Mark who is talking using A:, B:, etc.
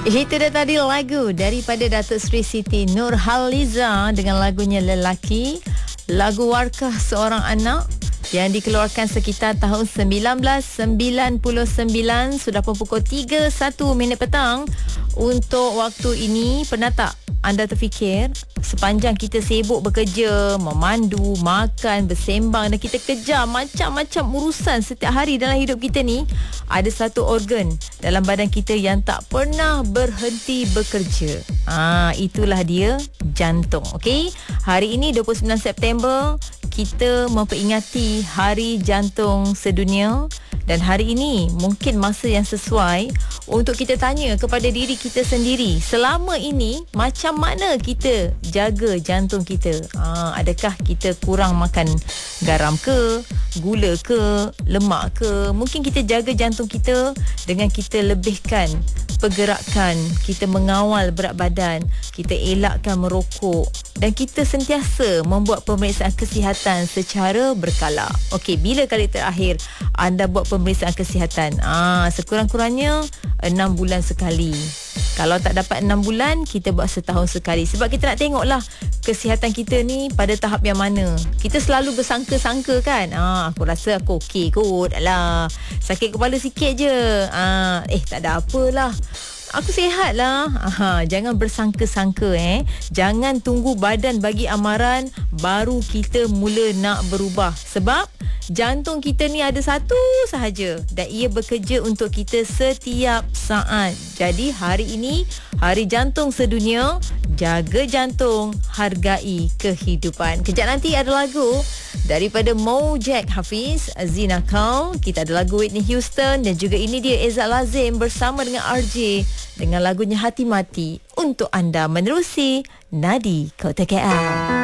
A: Itu dia tadi lagu daripada Datuk Seri Siti Nurhaliza dengan lagunya Lelaki. Lagu Warkah Seorang Anak yang dikeluarkan sekitar tahun 1999. Sudah pun pukul 3.01 petang. Untuk waktu ini, pernah tak anda terfikir sepanjang kita sibuk bekerja, memandu, makan, bersembang dan kita kejar macam-macam urusan setiap hari dalam hidup kita ni, ada satu organ dalam badan kita yang tak pernah berhenti bekerja. Itulah dia, jantung. Okey, hari ini 29 September kita memperingati Hari Jantung Sedunia. Dan hari ini mungkin masa yang sesuai untuk kita tanya kepada diri kita sendiri, selama ini macam mana kita jaga jantung kita? Adakah kita kurang makan garam ke, gula ke, lemak ke? Mungkin kita jaga jantung kita dengan kita lebihkan pergerakan, kita mengawal berat badan, kita elakkan merokok dan kita sentiasa membuat pemeriksaan kesihatan secara berkala. Okey, bila kali terakhir anda buat pemeriksaan kesihatan? Sekurang-kurangnya 6 bulan sekali. Kalau tak dapat 6 bulan, kita buat setahun sekali. Sebab kita nak tengoklah kesihatan kita ni pada tahap yang mana. Kita selalu bersangka-sangka kan. Aku rasa aku okey kot. Alah, sakit kepala sikit je. Tak ada apalah. Aku sihat lah. Jangan bersangka-sangka Jangan tunggu badan bagi amaran baru kita mula nak berubah. Sebab jantung kita ni ada satu sahaja dan ia bekerja untuk kita setiap saat. Jadi hari ini Hari Jantung Sedunia. Jaga jantung, hargai kehidupan. Kejap nanti ada lagu daripada Mo Jack Hafiz, Zina Kau. Kita ada lagu Whitney Houston dan juga ini dia Ezat Lazim bersama dengan RJ dengan lagunya Hati Mati untuk anda menerusi Nadi Kota KL.